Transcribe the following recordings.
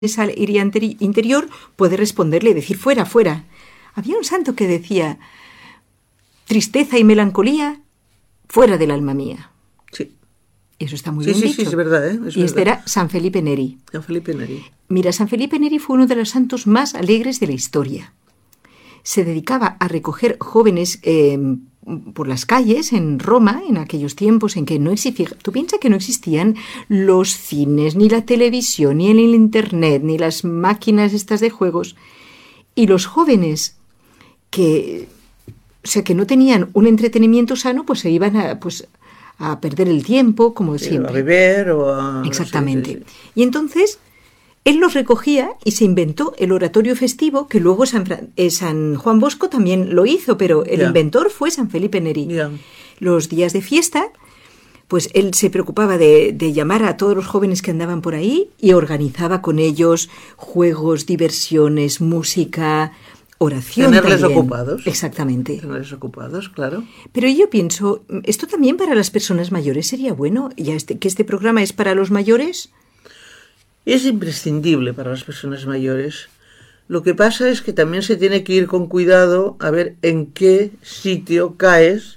esa herida interior, puede responderle y decir fuera, fuera. Había un santo que decía: tristeza y melancolía fuera del alma mía. Sí. Eso está muy bien dicho. Sí, es verdad, ¿eh? Y este era San Felipe Neri. San Felipe Neri. Mira, San Felipe Neri fue uno de los santos más alegres de la historia. Se dedicaba a recoger jóvenes por las calles en Roma, en aquellos tiempos en que no existía. Tú piensas que no existían los cines, ni la televisión, ni el internet, ni las máquinas estas de juegos. Y los jóvenes que no tenían un entretenimiento sano, pues se iban a perder el tiempo, como siempre. A beber o a... Exactamente. Sí. Y entonces él los recogía y se inventó el oratorio festivo, que luego San Juan Bosco también lo hizo, pero el inventor fue San Felipe Neri. Los días de fiesta, pues él se preocupaba de llamar a todos los jóvenes que andaban por ahí y organizaba con ellos juegos, diversiones, música, oración. Tenerles también. Ocupados. Exactamente. Tenerles ocupados, claro. Pero yo pienso, esto también para las personas mayores sería bueno, ya que este programa es para los mayores. Es imprescindible para las personas mayores. Lo que pasa es que también se tiene que ir con cuidado a ver en qué sitio caes,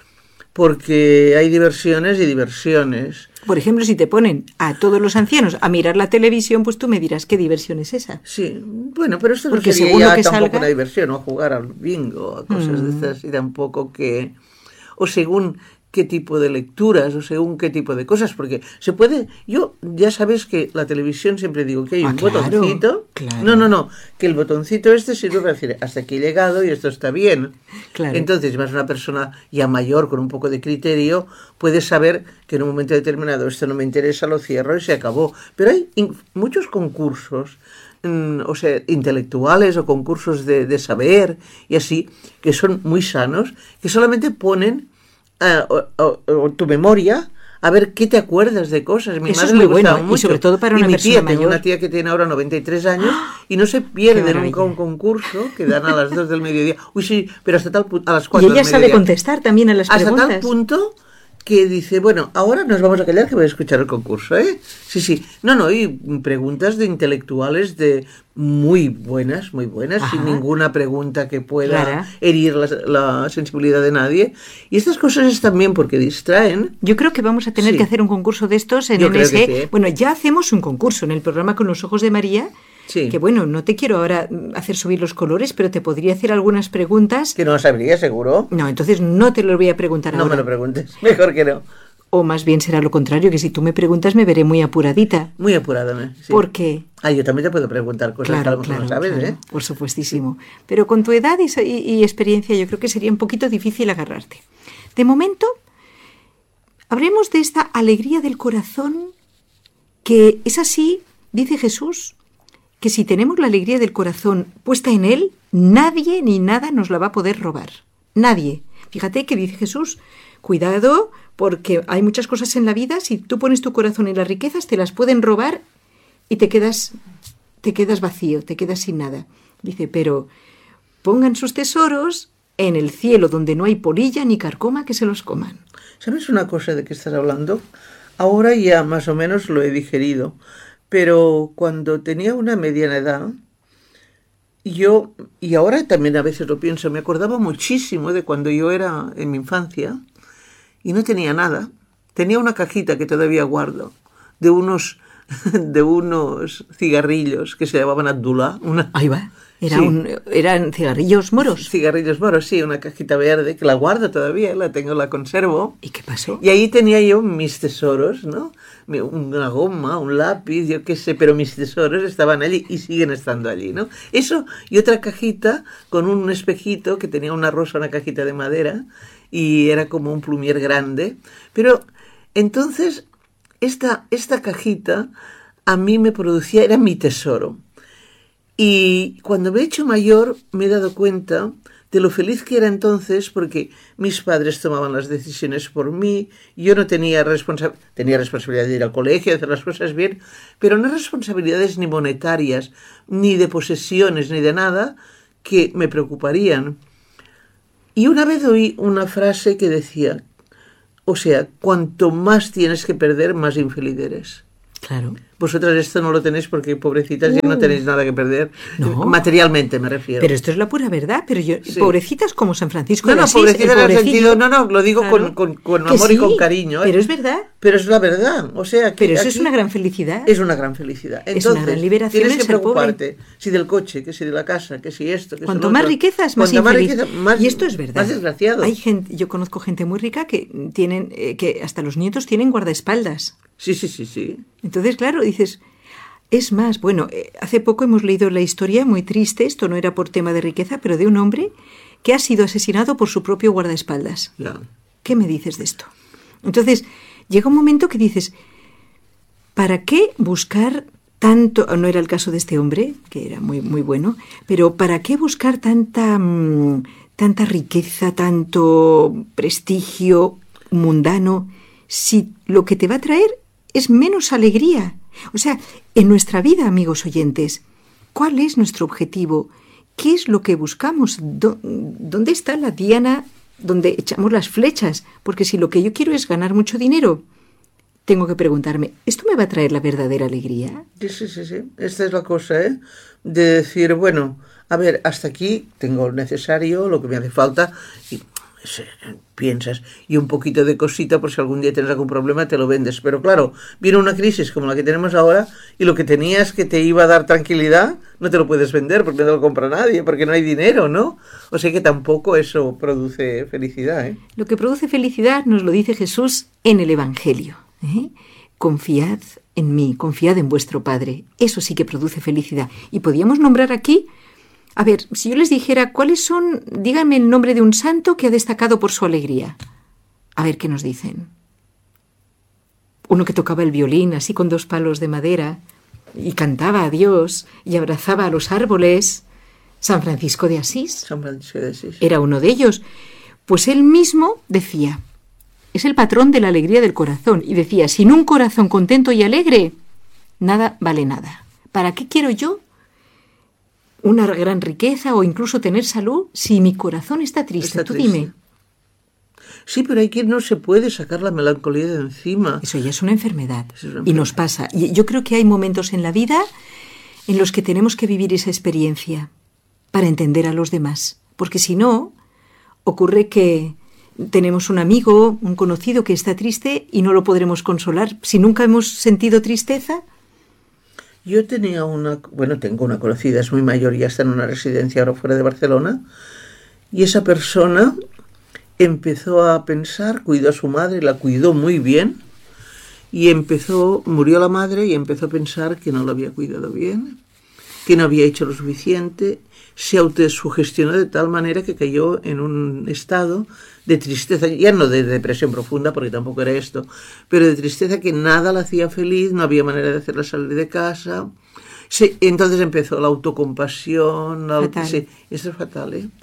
porque hay diversiones y diversiones. Por ejemplo, si te ponen a todos los ancianos a mirar la televisión, pues tú me dirás qué diversión es esa. Sí, bueno, pero esto porque no sería según ya lo que tampoco salga... una diversión, o a jugar al bingo, a cosas de estas, y tampoco que... O según qué tipo de lecturas, o según qué tipo de cosas, porque se puede... Yo, ya sabes que la televisión siempre digo que hay un botoncito... Claro. No, que el botoncito este sirve para decir, hasta aquí he llegado y esto está bien. Claro. Entonces, más una persona ya mayor, con un poco de criterio, puede saber que en un momento determinado esto no me interesa, lo cierro y se acabó. Pero hay muchos concursos, o sea, intelectuales o concursos de saber y así, que son muy sanos, que solamente ponen tu memoria a ver qué te acuerdas de cosas. Mi Eso madre es muy le gustaba bueno, mucho. y sobre todo para una persona mayor. Tengo una tía que tiene ahora 93 años y no se pierde nunca un concurso que dan a las 2 del mediodía. Uy, sí, pero hasta tal punto, a las 4 del mediodía. Y ella sabe contestar también a las preguntas. Hasta tal punto que dice, bueno, ahora nos vamos a callar que voy a escuchar el concurso, ¿eh? Sí. No, y preguntas de intelectuales de muy buenas, Ajá. sin ninguna pregunta que pueda Clara. herir la sensibilidad de nadie. Y estas cosas están bien porque distraen. Yo creo que vamos a tener que hacer un concurso de estos en NSE. Sí. Bueno, ya hacemos un concurso en el programa Con los Ojos de María. Sí. Que bueno, no te quiero ahora hacer subir los colores, pero te podría hacer algunas preguntas. Que no sabría, seguro. No, entonces no te lo voy a preguntar ahora. No me lo preguntes, mejor que no. O más bien será lo contrario, que si tú me preguntas me veré muy apuradita. Muy apurada, sí. ¿Por qué? Yo también te puedo preguntar cosas que a lo mejor no sabes, ¿eh? Por supuestísimo. Sí. Pero con tu edad y experiencia yo creo que sería un poquito difícil agarrarte. De momento, hablemos de esta alegría del corazón, que es así, dice Jesús, que si tenemos la alegría del corazón puesta en Él, nadie ni nada nos la va a poder robar. Nadie. Fíjate que dice Jesús, cuidado, porque hay muchas cosas en la vida, si tú pones tu corazón en las riquezas, te las pueden robar y te quedas vacío, te quedas sin nada. Dice, pero pongan sus tesoros en el cielo, donde no hay polilla ni carcoma que se los coman. ¿Sabes una cosa de qué estás hablando? Ahora ya más o menos lo he digerido. Pero cuando tenía una mediana edad, yo, y ahora también a veces lo pienso, me acordaba muchísimo de cuando yo era en mi infancia y no tenía nada. Tenía una cajita que todavía guardo de unos cigarrillos que se llamaban Abdullah. Ahí va. ¿Eran cigarrillos moros? Cigarrillos moros, sí, una cajita verde que la guardo todavía, la conservo. ¿Y qué pasó? Y ahí tenía yo mis tesoros, ¿no? Una goma, un lápiz, yo qué sé, pero mis tesoros estaban allí y siguen estando allí, ¿no? Eso y otra cajita con un espejito que tenía una rosa, una cajita de madera y era como un plumier grande. Pero entonces esta cajita a mí me producía, era mi tesoro. Y cuando me he hecho mayor me he dado cuenta de lo feliz que era entonces, porque mis padres tomaban las decisiones por mí, yo no tenía responsabilidad de ir al colegio, de hacer las cosas bien, pero no responsabilidades ni monetarias, ni de posesiones, ni de nada que me preocuparían. Y una vez oí una frase que decía, o sea, cuanto más tienes que perder, más infeliz eres. Claro. vosotras esto no lo tenéis porque, pobrecitas, ya no tenéis nada que perder. No. Materialmente me refiero. Pero esto es la pura verdad. Pero yo, Sí. pobrecitas como San Francisco No, de no, Asís, pobrecita el en el pobrecillo. sentido, no, lo digo Claro. con Que amor y sí, con cariño. pero es verdad. Pero es la verdad, o sea, que Pero eso es aquí una gran felicidad. es una gran felicidad. Es una Entonces, gran liberación tienes el que ser pobre. preocuparte, si del coche, que si de la casa, que si esto, que si Cuanto lo más otro. riquezas, más Cuanto infeliz. riqueza, más, Y esto es verdad. más desgraciado. Hay gente, yo conozco gente muy rica que tienen, que hasta los nietos tienen guardaespaldas. Sí, sí, sí, sí. Entonces, claro, dices, es más, bueno, hace poco hemos leído la historia muy triste, esto no era por tema de riqueza, pero de un hombre que ha sido asesinado por su propio guardaespaldas. Ya. ¿Qué me dices de esto? Entonces, llega un momento que dices, ¿para qué buscar tanto? No era el caso de este hombre, que era muy, muy bueno, pero ¿para qué buscar tanta riqueza, tanto prestigio mundano, si lo que te va a traer es menos alegría? O sea, en nuestra vida, amigos oyentes, ¿cuál es nuestro objetivo? ¿Qué es lo que buscamos? ¿Dónde está la diana donde echamos las flechas? Porque si lo que yo quiero es ganar mucho dinero, tengo que preguntarme, ¿esto me va a traer la verdadera alegría? Sí, sí, sí, sí. Esta es la cosa, ¿eh? De decir, bueno, a ver, hasta aquí tengo lo necesario, lo que me hace falta, y piensas, y un poquito de cosita por si algún día tienes algún problema te lo vendes. Pero claro, viene una crisis como la que tenemos ahora y lo que tenías que te iba a dar tranquilidad no te lo puedes vender porque no te lo compra nadie, porque no hay dinero, ¿no? O sea que tampoco eso produce felicidad, ¿eh? Lo que produce felicidad nos lo dice Jesús en el Evangelio, ¿eh? Confiad en mí, confiad en vuestro Padre. Eso sí que produce felicidad. Y podíamos nombrar aquí, a ver, si yo les dijera cuáles son, díganme el nombre de un santo que ha destacado por su alegría. A ver qué nos dicen. Uno que tocaba el violín así con 2 palos de madera y cantaba a Dios y abrazaba a los árboles. San Francisco de Asís. San Francisco de Asís. Era uno de ellos. Pues él mismo decía, es el patrón de la alegría del corazón. Y decía, sin un corazón contento y alegre, nada vale nada. ¿Para qué quiero yo una gran riqueza o incluso tener salud si mi corazón está triste? Está Tú triste. dime. Sí, pero hay quien no se puede sacar la melancolía de encima. Eso ya es una enfermedad. Es una Y nos pasa. Y yo creo que hay momentos en la vida en los que tenemos que vivir esa experiencia para entender a los demás. Porque si no, ocurre que tenemos un amigo, un conocido que está triste y no lo podremos consolar. Si nunca hemos sentido tristeza. Yo tengo una conocida, es muy mayor, ya está en una residencia ahora fuera de Barcelona, y esa persona empezó a pensar, cuidó a su madre, la cuidó muy bien, y murió la madre y empezó a pensar que no la había cuidado bien, que no había hecho lo suficiente, se autosugestionó de tal manera que cayó en un estado de tristeza, ya no de depresión profunda, porque tampoco era esto, pero de tristeza que nada la hacía feliz, no había manera de hacerla salir de casa. Entonces empezó la autocompasión, Fatal. Esto es fatal, ¿eh?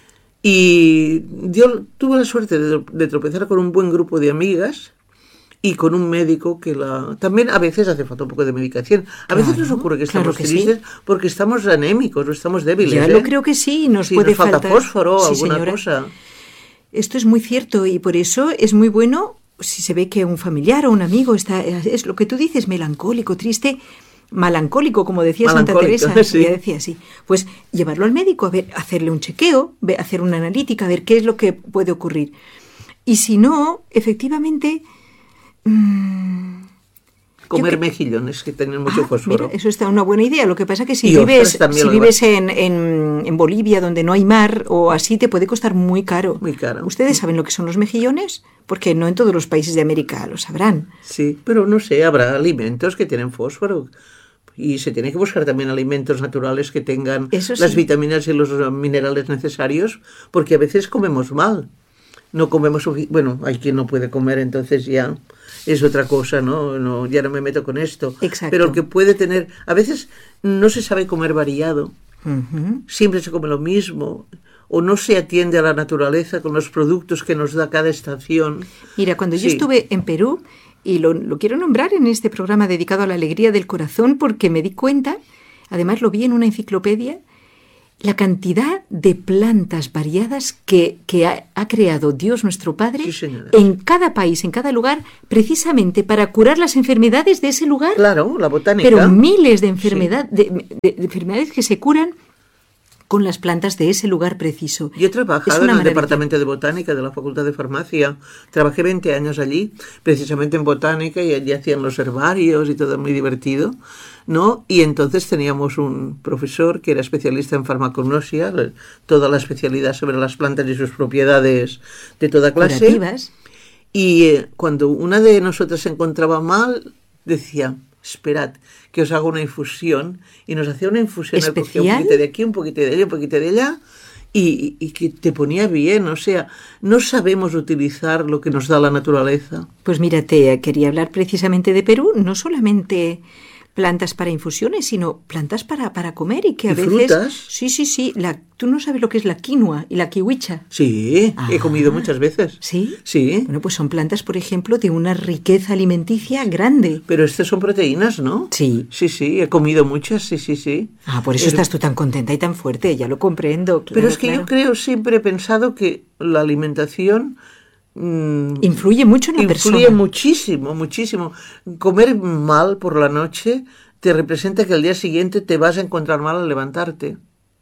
Y tuvo la suerte de tropezar con un buen grupo de amigas y con un médico que también a veces hace falta un poco de medicación. A veces nos ocurre que estamos tristes porque estamos anémicos o estamos débiles. Ya lo creo que sí, nos puede falta faltar fósforo o alguna señora. cosa. Esto es muy cierto y por eso es muy bueno si se ve que un familiar o un amigo es lo que tú dices, melancólico, triste, malancólico, como decía Santa Teresa, sí. ella decía así, pues llevarlo al médico, a ver, hacerle un chequeo, hacer una analítica, a ver qué es lo que puede ocurrir. Y si no, efectivamente... Comer mejillones, que tienen mucho fósforo. Mira, eso está una buena idea. Lo que pasa es que si Y vives en Bolivia, donde no hay mar o así, te puede costar muy caro. Muy caro. ¿Ustedes saben lo que son los mejillones? Porque no en todos los países de América lo sabrán. Sí, pero no sé, habrá alimentos que tienen fósforo. Y se tiene que buscar también alimentos naturales que tengan las vitaminas y los minerales necesarios, porque a veces comemos mal. No comemos bueno, hay quien no puede comer, entonces ya es otra cosa, ¿no? Ya no me meto con esto. Exacto. Pero el que puede tener, a veces no se sabe comer variado, siempre se come lo mismo, o no se atiende a la naturaleza con los productos que nos da cada estación. Mira, cuando yo estuve en Perú, y lo quiero nombrar en este programa dedicado a la alegría del corazón, porque me di cuenta, además lo vi en una enciclopedia, la cantidad de plantas variadas que ha creado Dios nuestro Padre Sí, señora. en cada país, en cada lugar, precisamente para curar las enfermedades de ese lugar. Claro, la botánica. Pero miles de de enfermedades que se curan con las plantas de ese lugar preciso. Yo he Es trabajado una en el maravilla. departamento de botánica de la Facultad de Farmacia. Trabajé 20 años allí, precisamente en botánica, y allí hacían los herbarios y todo muy divertido, ¿no? Y entonces teníamos un profesor que era especialista en farmacognosia, toda la especialidad sobre las plantas y sus propiedades de toda clase. Curativas. Y cuando una de nosotras se encontraba mal, decía: esperad, que os hago una infusión. Y nos hacía una infusión, él cogía un ¿Especial? poquito de aquí, un poquito de allá, un poquito de allá, y que te ponía bien. O sea, no sabemos utilizar lo que nos da la naturaleza. Pues mira, te quería hablar precisamente de Perú, no solamente plantas para infusiones, sino plantas para comer y que a ¿Y veces... frutas? Sí. Tú no sabes lo que es la quinoa y la kiwicha. Sí, he comido Ah. muchas veces. ¿Sí? Sí, Bueno, pues son plantas, por ejemplo, de una riqueza alimenticia grande. pero estas son proteínas, ¿no? Sí. Sí, he comido muchas, sí. Ah, por eso estás tú tan contenta y tan fuerte, ya lo comprendo. Pero claro, es que claro. yo creo, siempre he pensado que la alimentación... Influye mucho en la influye persona. muchísimo. Comer mal por la noche te representa que al día siguiente te vas a encontrar mal al levantarte.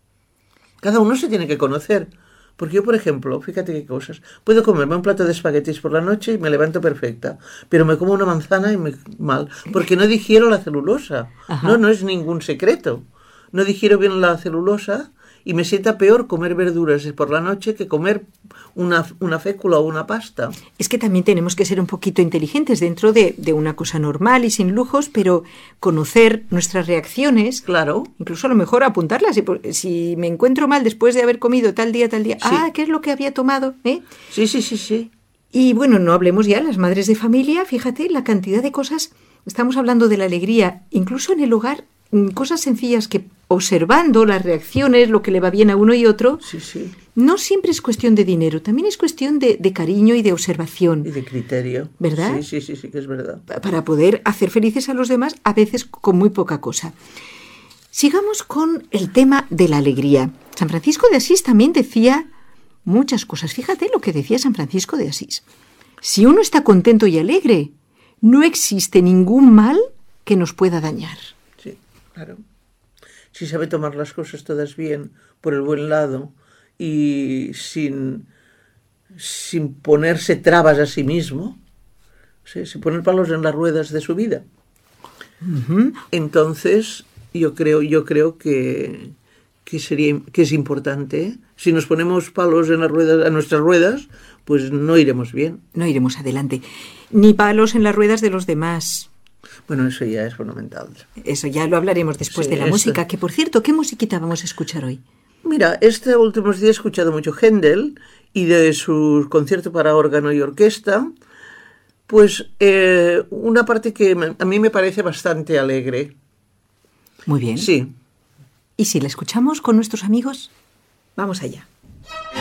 Cada uno se tiene que conocer. Porque yo, por ejemplo, fíjate qué cosas. Puedo comerme un plato de espaguetis por la noche y me levanto perfecta. Pero me como una manzana y me mal. Porque no digiero la celulosa. Ajá. No es ningún secreto. No digiero bien la celulosa y me sienta peor comer verduras por la noche que comer una fécula o una pasta. Es que también tenemos que ser un poquito inteligentes dentro de una cosa normal y sin lujos, pero conocer nuestras reacciones. Claro. Incluso a lo mejor apuntarlas. Si me encuentro mal después de haber comido tal día, Sí. ¿qué es lo que había tomado? Sí. Y bueno, no hablemos ya, las madres de familia, fíjate la cantidad de cosas. Estamos hablando de la alegría, incluso en el hogar, cosas sencillas que observando las reacciones, lo que le va bien a uno y otro, Sí. no siempre es cuestión de dinero, también es cuestión de cariño y de observación. Y de criterio. ¿Verdad? Sí, que es verdad. Para poder hacer felices a los demás, a veces con muy poca cosa. Sigamos con el tema de la alegría. San Francisco de Asís también decía muchas cosas. Fíjate lo que decía San Francisco de Asís. Si uno está contento y alegre, no existe ningún mal que nos pueda dañar. Sí, claro. Si sabe tomar las cosas todas bien, por el buen lado, y sin ponerse trabas a sí mismo, ¿sí? Sin poner palos en las ruedas de su vida. Uh-huh. Entonces, yo creo que es importante. Si nos ponemos palos en las ruedas, a nuestras ruedas, pues no iremos bien. No iremos adelante. Ni palos en las ruedas de los demás. Bueno, eso ya es fundamental. Eso ya lo hablaremos después Sí, de la música. Que, por cierto, ¿qué musiquita vamos a escuchar hoy? Mira, este últimos días he escuchado mucho Händel y de su concierto para órgano y orquesta, pues una parte que a mí me parece bastante alegre. Muy bien. Sí. ¿Y si la escuchamos con nuestros amigos? Vamos allá.